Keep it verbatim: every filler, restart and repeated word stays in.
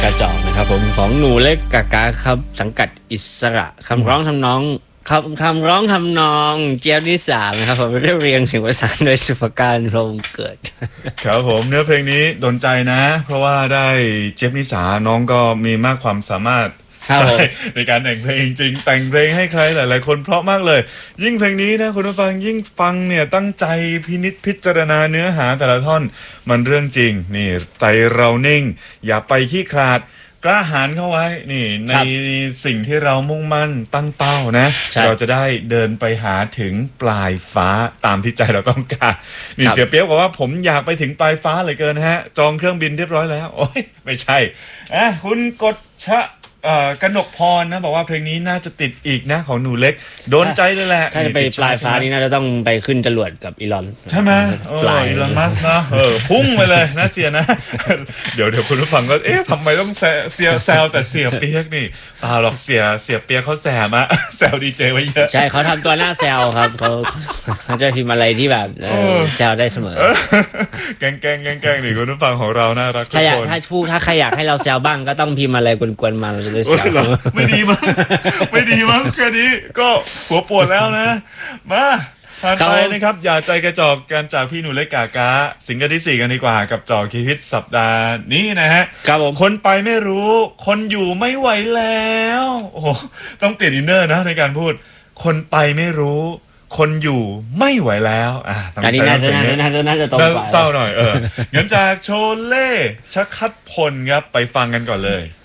กระจอกนะครับผมของหนูเล็กกากาครับสังกัดอิสระคำร้องทำนองคำคำร้องทำนองเจี๊ยบนิสานะครับผมเรียบเรียงเสียงประสานโดยสุภการพรหมเกิดครับผมเนื้อเพลงนี้โดนใจนะ เพราะว่าได้เจี๊ยบนิสาน้องก็มีมากความสามารถใช่ในการแต่งเพลงจริงแต่งเพลงให้ใครหลายๆคนเพราะมากเลยยิ่งเพลงนี้นะคุณผู้ฟังยิ่งฟังเนี่ยตั้งใจพินิจพิจารณาเนื้อหาแต่ละท่อนมันเรื่องจริงนี่ใจเรานิ่งอย่าไปขี้ขลาดกล้าหาญเข้าไว้นี่ในสิ่งที่เรามุ่งมั่นตั้งเป้านะเราจะได้เดินไปหาถึงปลายฟ้าตามที่ใจเราต้องการนี่เสียเปี๊ยกบอกว่าผมอยากไปถึงปลายฟ้าเลยเกินฮะจองเครื่องบินเรียบร้อยแล้วโอ้ยไม่ใช่อ่ะคุณกฎชะกนกพรนะบอกว่าเพลงนี้น่าจะติดอีกนะของหนูเล็กโดนใจเลยแหละถ้าจะไปปลายฟ้านี่น่าจะต้องไปขึ้นจรวดกับอีลอนใช่ไหมปลายอีลอนมัสนะเออพุ่งไปเลยนะเสียนะเดี๋ยวเดี๋ยวคุณผู้ฟังก็เอ๊ะทำไมต้องเสียแซวแต่เสียเปี๊ยกนี่เปล่าหรอกเสียเสียเปี๊ยกเขาแซมอะแซวดีเจไว้เยอะใช่เขาทำตัวหน้าแซวครับเขาเขาจะพิมพ์อะไรที่แบบแซวได้เสมอแกงแกงแกงแกงนี่คุณผู้ฟังของเราน่ารักทุกคนถ้าพูดถ้าใครอยากให้เราแซวบ้างก็ต้องพิมพ์อะไรกวนๆมาเราจะได้แซวไม่ดีมั้งไม่ดีมั้งแค่นี้ก็หัวปวดแล้วนะมาผ่านไปนะครับอย่าใจกระจอกการจากพี่หนูเล็กกากาสิงเกิลที่สี่กันดีกว่ากับจอคีฮิตสัปดาห์นี้นะฮะครับผมคนไปไม่รู้คนอยู่ไม่ไหวแล้วโอ้ต้องเปลี่ยนอินเนอร์นะในการพูดคนไปไม่รู้คนอยู่ไม่ไหวแล้วอ่ะอันนี้น่าจะน่าจะน่าจะตรงไปเศร้าหน่อยเอองั้นจากโชเล่ชักคัดพลครับไปฟังกันก่อนเลย